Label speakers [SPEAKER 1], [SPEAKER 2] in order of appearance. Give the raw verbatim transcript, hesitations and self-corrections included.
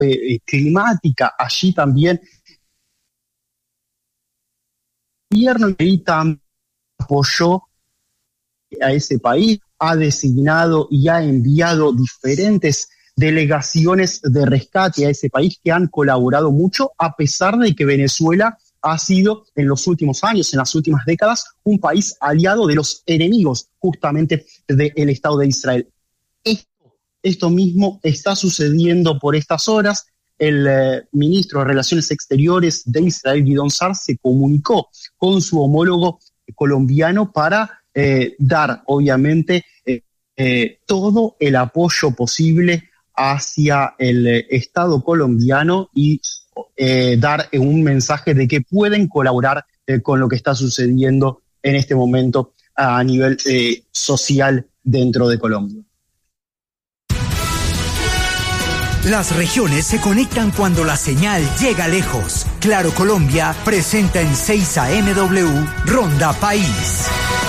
[SPEAKER 1] eh, climática allí también. El gobierno ahí también apoyó a ese país, ha designado y ha enviado diferentes delegaciones de rescate a ese país que han colaborado mucho, a pesar de que Venezuela ha sido en los últimos años, en las últimas décadas, un país aliado de los enemigos justamente del Estado de Israel. Esto, esto mismo está sucediendo por estas horas. El eh, ministro de Relaciones Exteriores de Israel, Gideon Sa'ar, se comunicó con su homólogo colombiano para eh, dar, obviamente, eh, eh, todo el apoyo posible hacia el eh, Estado colombiano y eh, dar eh, un mensaje de que pueden colaborar eh, con lo que está sucediendo en este momento a nivel eh, social dentro de Colombia.
[SPEAKER 2] Las regiones se conectan cuando la señal llega lejos. Claro Colombia presenta en seis A M W Ronda País.